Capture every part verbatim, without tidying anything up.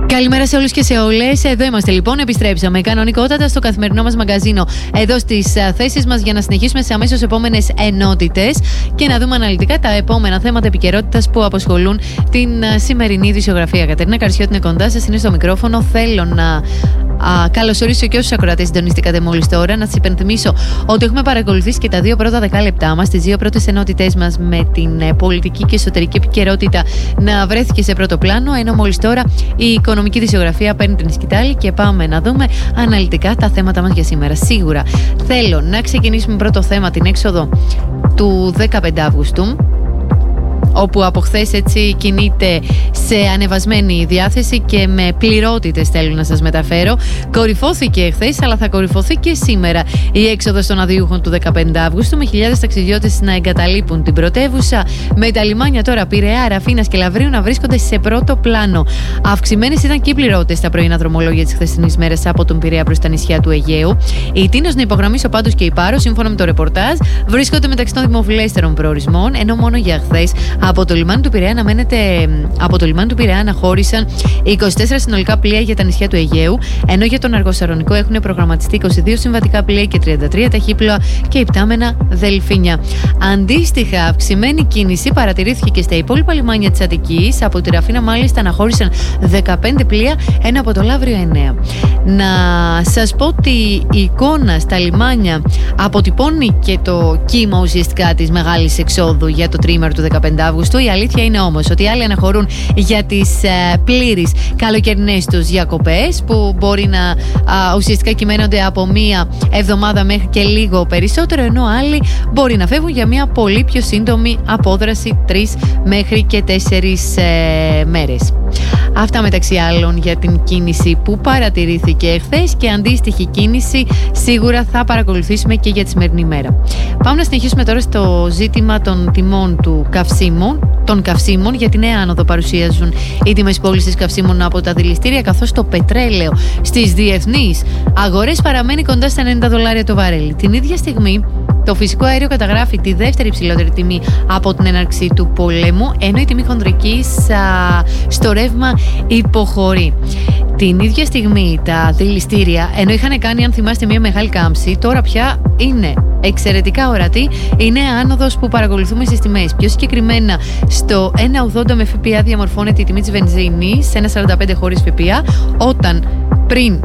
Καλημέρα σε όλους και σε όλες. Εδώ είμαστε λοιπόν. Επιστρέψαμε κανονικότατα στο καθημερινό μας μαγκαζίνο, εδώ στις θέσεις μας, για να συνεχίσουμε σε αμέσως επόμενες ενότητες και να δούμε αναλυτικά τα επόμενα θέματα επικαιρότητας που απασχολούν την σημερινή ειδησιογραφία. Κατερίνα Καρσιώτη είναι κοντά σας, είναι στο μικρόφωνο. Θέλω να Α, καλωσορίσω και όσους ακροατές συντονιστήκατε μόλις τώρα. Να σας υπενθυμίσω ότι έχουμε παρακολουθήσει και τα δύο πρώτα δεκάλεπτά μας, τις δύο πρώτες ενότητές μας, με την ε, πολιτική και εσωτερική επικαιρότητα να βρέθηκε σε πρώτο πλάνο, ενώ μόλις τώρα η οικονομική ειδησιογραφία παίρνει την σκητάλη και πάμε να δούμε αναλυτικά τα θέματα μας για σήμερα. Σίγουρα θέλω να ξεκινήσουμε πρώτο θέμα, την έξοδο του δεκαπέντε Αυγούστου, όπου από χθες έτσι κινείται σε ανεβασμένη διάθεση και με πληρότητες, θέλω να σας μεταφέρω. Κορυφώθηκε χθες, αλλά θα κορυφωθεί και σήμερα η έξοδος των αδειούχων του δεκαπέντε Αυγούστου, με χιλιάδες ταξιδιώτες να εγκαταλείπουν την πρωτεύουσα, με τα λιμάνια τώρα Πειραιά, Ραφίνας και Λαβρίου να βρίσκονται σε πρώτο πλάνο. Αυξημένες ήταν και οι πληρότητες στα πρωινά δρομολόγια της χθεσινής μέρας από τον Πειραιά προς τα νησιά του Αιγαίου. Η Τίνος, να υπογραμμίσω πάντως, και η Πάρο, σύμφωνα με το ρεπορτάζ, βρίσκονται μεταξύ των δημοφιλέστερων προορισμών, ενώ μόνο για χθες Από το λιμάνι του Πειραιά αναμένεται, από το λιμάνι του Πειραιά αναχώρησαν είκοσι τέσσερα συνολικά πλοία για τα νησιά του Αιγαίου, ενώ για τον Αργοσαρονικό έχουν προγραμματιστεί είκοσι δύο συμβατικά πλοία και τριάντα τρία ταχύπλοα και υπτάμενα δελφίνια. Αντίστοιχα, αυξημένη κίνηση παρατηρήθηκε και στα υπόλοιπα λιμάνια της Αττικής. Από τη Ραφίνα, μάλιστα, αναχώρησαν δεκαπέντε πλοία, ένα από το Λαύριο εννέα. Να σας πω ότι η εικόνα στα λιμάνια αποτυπώνει και το κύμα ουσιαστικά της μεγάλης εξόδου για το τριήμερο του δεκαπέντε Αυγούστου. Η αλήθεια είναι όμως ότι άλλοι αναχωρούν για τις ε, πλήρεις καλοκαιρινές τους διακοπές, που μπορεί να α, ουσιαστικά κυμαίνονται από μία εβδομάδα μέχρι και λίγο περισσότερο, ενώ άλλοι μπορεί να φεύγουν για μία πολύ πιο σύντομη απόδραση, τρεις μέχρι και τέσσερις ε, μέρες. Αυτά μεταξύ άλλων για την κίνηση που παρατηρήθηκε χθες, και αντίστοιχη κίνηση σίγουρα θα παρακολουθήσουμε και για τη σημερινή μέρα. Πάμε να συνεχίσουμε τώρα στο ζήτημα των τιμών του καυσίμων, των καυσίμων. Για τη νέα άνοδο παρουσιάζουν οι τιμές πώλησης καυσίμων από τα δηληστήρια, καθώς το πετρέλαιο στις διεθνείς αγορές παραμένει κοντά στα ενενήντα δολάρια το βαρέλι. Την ίδια στιγμή το φυσικό αέριο καταγράφει τη δεύτερη υψηλότερη τιμή από την έναρξη του πολέμου, ενώ η τιμή χονδρικής α, στο ρεύμα υποχωρεί. Την ίδια στιγμή τα δηληστήρια, ενώ είχαν κάνει, αν θυμάστε, μια μεγάλη κάμψη, τώρα πια είναι εξαιρετικά ορατή η νέα άνοδος που παρακολουθούμε στις τιμές. Πιο συγκεκριμένα, στο ένα ογδόντα με ΦΠΑ διαμορφώνεται η τιμή της βενζίνης, σε ένα σαράντα πέντε χωρίς ΦΠΑ, όταν πριν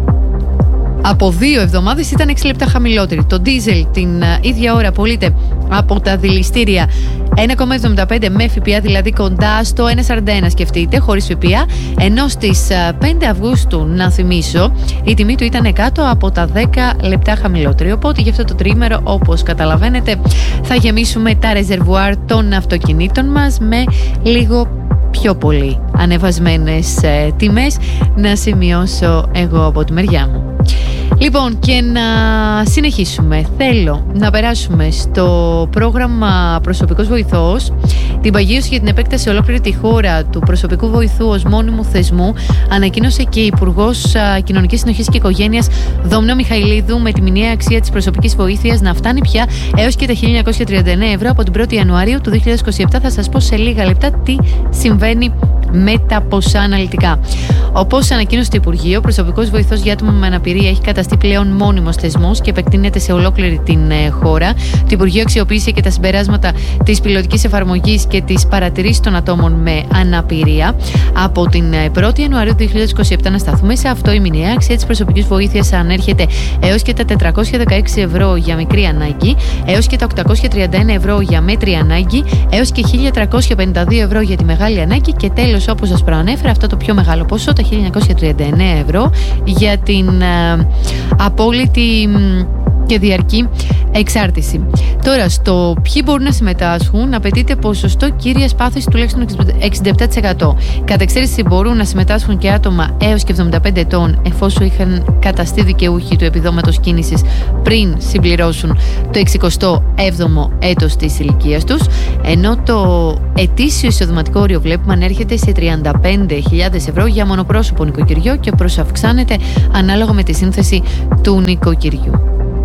από δύο εβδομάδες ήταν έξι λεπτά χαμηλότερη. Το ντίζελ την ίδια ώρα πωλείται από τα δηληστήρια ένα κόμμα εβδομήντα πέντε με ΦΠΑ, δηλαδή κοντά στο ένα κόμμα σαράντα ένα, σκεφτείτε, χωρίς ΦΠΑ, ενώ στις πέντε Αυγούστου, να θυμίσω, η τιμή του ήταν κάτω από τα δέκα λεπτά χαμηλότερη. Οπότε για αυτό το τρίμερο, όπως καταλαβαίνετε, θα γεμίσουμε τα ρεζερβουάρ των αυτοκινήτων μας με λίγο πιο πολύ ανεβασμένες ε, τιμές, να σημειώσω εγώ από τη μεριά μου. Λοιπόν, και να συνεχίσουμε. Θέλω να περάσουμε στο πρόγραμμα Προσωπικός Βοηθός, την παγίωση για την επέκταση σε ολόκληρη τη χώρα του προσωπικού βοηθού ως μόνιμου θεσμού. Ανακοίνωσε και η Υπουργός Κοινωνικής Συνοχής και Οικογένειας Δόμνα Μιχαηλίδου, με τη μηνιαία αξία της προσωπικής βοήθειας να φτάνει πια έως και τα χίλια εννιακόσια τριάντα εννέα ευρώ από την πρώτη Ιανουαρίου του δύο χιλιάδες είκοσι επτά. Θα σας πω σε λίγα λεπτά τι συμβαίνει με τα ποσά αναλυτικά. Όπως ανακοίνωσε το Υπουργείο, ο προσωπικός βοηθός για άτομα με αναπηρία έχει καταστεί πλέον μόνιμος θεσμός και επεκτείνεται σε ολόκληρη την ε, χώρα. Το Υπουργείο αξιοποίησε και τα συμπεράσματα της πιλωτικής εφαρμογής και της παρατηρήσης των ατόμων με αναπηρία. Από την ε, πρώτη Ιανουαρίου του δύο χιλιάδες είκοσι επτά, να σταθούμε σε αυτό, η μηνιαία αξία της προσωπικής βοήθειας ανέρχεται έως και τα τετρακόσια δεκαέξι ευρώ για μικρή ανάγκη, έως και τα οκτακόσια τριάντα ένα ευρώ για μέτρη ανάγκη, έως και χίλια τριακόσια πενήντα δύο ευρώ για τη μεγάλη ανάγκη, και τέλος, όπως σας προανέφερα, αυτό το πιο μεγάλο ποσό, τα χίλια εννιακόσια τριάντα εννέα ευρώ για την ε, απόλυτη και διαρκή εξάρτηση. Τώρα, στο ποιοι μπορούν να συμμετάσχουν, απαιτείται ποσοστό κύριας πάθησης τουλάχιστον εξήντα επτά τοις εκατό. Κατά εξαίρεση μπορούν να συμμετάσχουν και άτομα έως και εβδομήντα πέντε ετών, εφόσον είχαν καταστεί δικαιούχοι του επιδόματος κίνησης πριν συμπληρώσουν το εξηκοστό έβδομο έτος της ηλικίας τους, ενώ το ετήσιο εισοδηματικό όριο, βλέπουμε, ανέρχεται σε τριάντα πέντε χιλιάδες ευρώ για μονοπρόσωπο νοικοκυριό και προσαυξάνεται ανάλογα με τη σύνθεση του νοικοκυριού.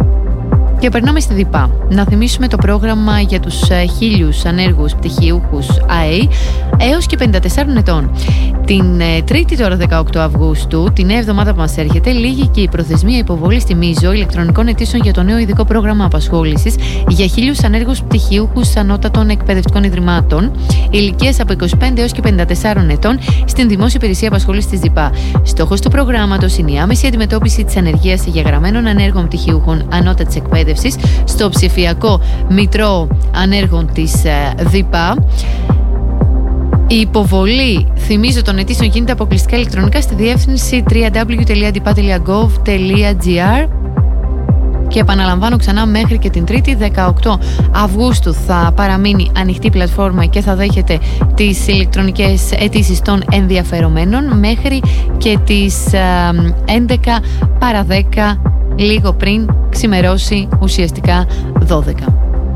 Και περνάμε στη ΔΥΠΑ. Να θυμίσουμε το πρόγραμμα για τους χίλιους ανέργους πτυχιούχους ΑΕΗ έως και πενήντα τεσσάρων ετών. Την ε, Τρίτη τώρα δεκαοκτώ Αυγούστου, την νέα εβδομάδα που μας έρχεται, λήγει και η προθεσμία υποβολής στη Μίζο ηλεκτρονικών αιτήσεων για το νέο ειδικό πρόγραμμα απασχόλησης για χίλιους ανέργους πτυχιούχους ανώτατων εκπαιδευτικών ιδρυμάτων ηλικίας από είκοσι πέντε έως και πενήντα τέσσερα ετών στην Δημόσια Υπηρεσία Απασχόλησης της ΔΥΠΑ. Στόχος του προγράμματος είναι η άμεση αντιμετώπιση της ανεργίας εγγεγραμμένων ανέργων πτυχιούχων ανώτατης εκπαίδευσης στο ψηφιακό Μητρό Ανέργων της ΔΥΠΑ. Η υποβολή, θυμίζω, των αιτήσεων γίνεται αποκλειστικά ηλεκτρονικά στη διεύθυνση double-u double-u double-u τελεία ντι πα τελεία γκοβ τελεία τζι αρ και επαναλαμβάνω ξανά, μέχρι και την Τρίτη δεκαοκτώ Αυγούστου θα παραμείνει ανοιχτή η πλατφόρμα και θα δέχεται τις ηλεκτρονικές αιτήσεις των ενδιαφερομένων μέχρι και τις έντεκα παρά δέκα, λίγο πριν ξημερώσει ουσιαστικά δώδεκα.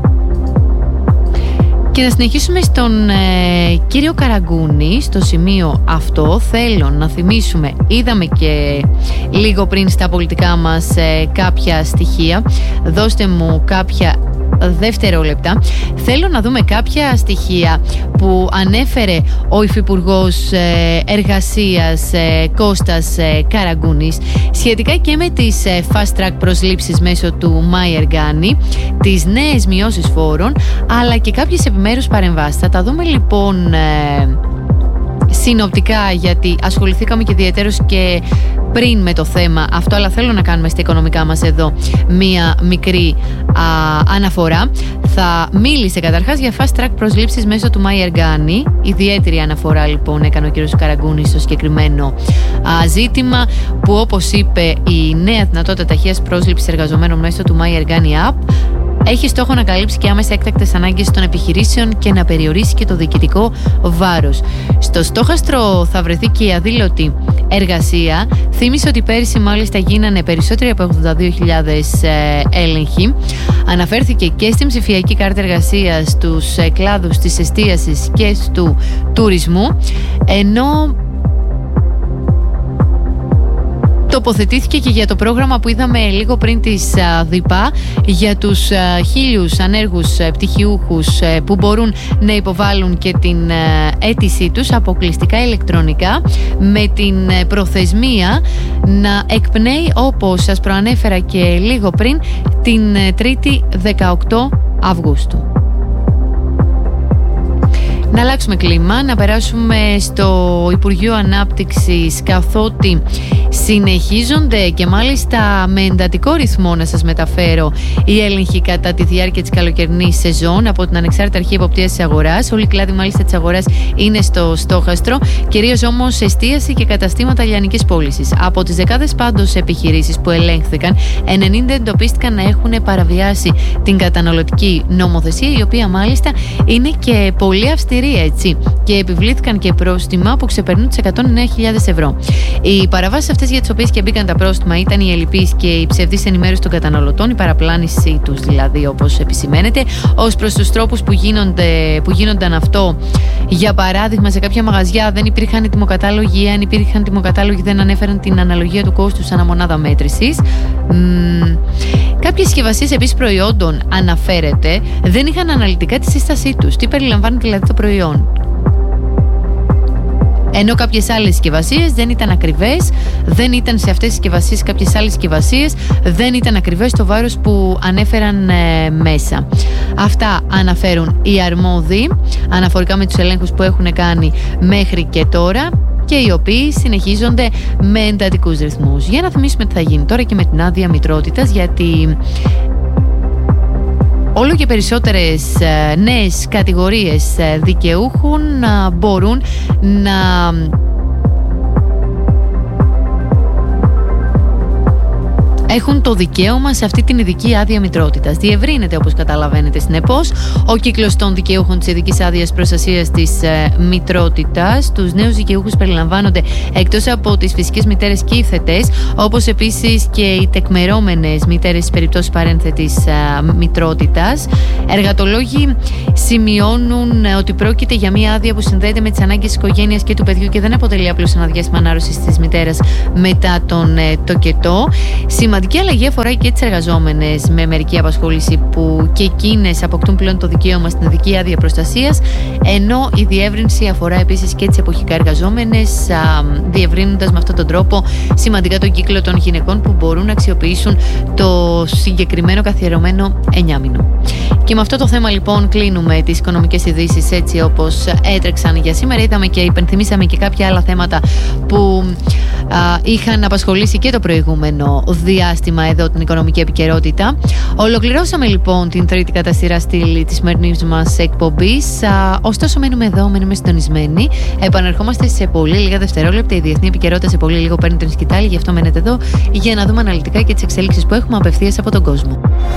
Και να συνεχίσουμε στον ε, κύριο Καραγκούνη. Στο σημείο αυτό θέλω να θυμίσουμε, είδαμε και λίγο πριν στα πολιτικά μας ε, κάποια στοιχεία. Δώστε μου κάποια δευτερόλεπτα. Θέλω να δούμε κάποια στοιχεία που ανέφερε ο Υφυπουργός ε, Εργασίας ε, Κώστας ε, Καραγκούνης σχετικά και με τις ε, fast track προσλήψεις μέσω του MyErgani, τις νέες μειώσεις φόρων, αλλά και κάποιες επιμέρους παρεμβάσεις. Θα τα δούμε λοιπόν ε, συνοπτικά, γιατί ασχοληθήκαμε και ιδιαίτερως και πριν με το θέμα αυτό, αλλά θέλω να κάνουμε στα οικονομικά μας εδώ μία μικρή α, αναφορά. Θα μίλησε καταρχάς για fast track προσλήψεις μέσω του MyErgani. Ιδιαίτερη αναφορά λοιπόν έκανε ο κ. Καραγκούνης στο συγκεκριμένο α, ζήτημα, που όπως είπε, η νέα δυνατότητα ταχείας πρόσληψης εργαζομένων μέσω του MyErgani App έχει στόχο να καλύψει και άμεσα έκτακτες ανάγκες των επιχειρήσεων και να περιορίσει και το διοικητικό βάρος. Στο στόχαστρο θα βρεθεί και η αδήλωτη εργασία. Θύμισε ότι πέρυσι μάλιστα γίνανε περισσότεροι από ογδόντα δύο χιλιάδες ε, έλεγχοι. Αναφέρθηκε και στην ψηφιακή κάρτα εργασίας, στους ε, κλάδους της εστίασης και του τουρισμού, ενώ τοποθετήθηκε και για το πρόγραμμα που είδαμε λίγο πριν της ΔΥΠΑ για τους χίλιους ανέργους πτυχιούχους που μπορούν να υποβάλουν και την αίτησή τους αποκλειστικά ηλεκτρονικά, με την προθεσμία να εκπνέει, όπως σας προανέφερα και λίγο πριν, την Τρίτη δεκαοκτώ Αυγούστου. Να αλλάξουμε κλίμα, να περάσουμε στο Υπουργείο Ανάπτυξης, καθότι συνεχίζονται και μάλιστα με εντατικό ρυθμό, να σας μεταφέρω, οι έλεγχοι κατά τη διάρκεια της καλοκαιρινής σεζόν από την Ανεξάρτητη Αρχή Εποπτείας της Αγοράς. Όλοι οι κλάδοι μάλιστα της αγοράς είναι στο στόχαστρο, κυρίως όμως εστίαση και καταστήματα λιανικής πώλησης. Από τις δεκάδες πάντως επιχειρήσεις που ελέγχθηκαν, ενενήντα εντοπίστηκαν να έχουν παραβιάσει την καταναλωτική νομοθεσία, η οποία μάλιστα είναι και πολύ αυστηρή, έτσι, και επιβλήθηκαν και πρόστιμα που ξεπερνούν τις εκατόν εννέα χιλιάδες ευρώ. Οι παραβάσεις αυτές για τις οποίες και μπήκαν τα πρόστιμα ήταν η ελλειπής και η ψευδής ενημέρωση των καταναλωτών, η παραπλάνησή τους δηλαδή, όπως επισημαίνεται, ως προς τους τρόπους που, γίνονται, που γίνονταν αυτό. Για παράδειγμα, σε κάποια μαγαζιά δεν υπήρχαν τιμοκατάλογοι, αν υπήρχαν τιμοκατάλογοι δεν ανέφεραν την αναλογία του κόστους ανά μονάδα μέτρησης. Μ, κάποιες συσκευασίες επίσης προϊόντων, αναφέρεται, δεν είχαν αναλυτικά τη σύστασή τους. Τι περιλαμβάνει δηλαδή το προϊόν. Ενώ κάποιες άλλες συσκευασίες δεν ήταν ακριβές, δεν ήταν σε αυτές τις συσκευασίες, κάποιες άλλες συσκευασίες δεν ήταν ακριβές το βάρος που ανέφεραν ε, μέσα. Αυτά αναφέρουν οι αρμόδιοι αναφορικά με τους ελέγχους που έχουν κάνει μέχρι και τώρα, και οι οποίοι συνεχίζονται με εντατικούς ρυθμούς. Για να θυμίσουμε τι θα γίνει τώρα και με την άδεια μητρότητας, γιατί όλο και περισσότερες νέες κατηγορίες δικαιούχων μπορούν να έχουν το δικαίωμα σε αυτή την ειδική άδεια μητρότητας. Διευρύνεται, όπως καταλαβαίνετε, συνεπώς ο κύκλος των δικαιούχων της ειδικής άδειας προστασίας της ε, μητρότητας. Τους νέους δικαιούχους περιλαμβάνονται, εκτός από τις φυσικές μητέρες και οι θετές, όπως επίσης και οι τεκμερώμενες μητέρες στις περιπτώσεις παρένθετης ε, μητρότητας. Εργατολόγοι σημειώνουν ε, ότι πρόκειται για μια άδεια που συνδέεται με τις ανάγκες της οικογένειας και του παιδιού και δεν αποτελεί απλώς ένα διάστημα ανάρρωσης της μητέρας μετά τον ε, τοκετό. Σημαντικό σημαντική αλλαγή αφορά και τις εργαζόμενες με μερική απασχόληση, που και εκείνες αποκτούν πλέον το δικαίωμα στην ειδική άδεια προστασίας, ενώ η διεύρυνση αφορά επίσης και τις εποχικά εργαζόμενες, διευρύνοντας με αυτόν τον τρόπο σημαντικά τον κύκλο των γυναικών που μπορούν να αξιοποιήσουν το συγκεκριμένο καθιερωμένο εννιάμηνο. Και με αυτό το θέμα λοιπόν κλείνουμε τις οικονομικές ειδήσεις έτσι όπως έτρεξαν για σήμερα. Είδαμε και υπενθυμίσαμε και κάποια άλλα θέματα που α, είχαν απασχολήσει και το προηγούμενο διάστημα εδώ την οικονομική επικαιρότητα. Ολοκληρώσαμε λοιπόν την τρίτη κατά σειρά στήλη της σημερινής μας εκπομπής. Α, ωστόσο μένουμε εδώ, μένουμε συντονισμένοι. Επανερχόμαστε σε πολύ λίγα δευτερόλεπτα. Η διεθνή επικαιρότητα σε πολύ λίγο παίρνει τον σκητάλη, γι' αυτό μένετε εδώ για να δούμε αναλυτικά και τις εξέλιξεις που έχουμε απευθείας από τον κόσμο.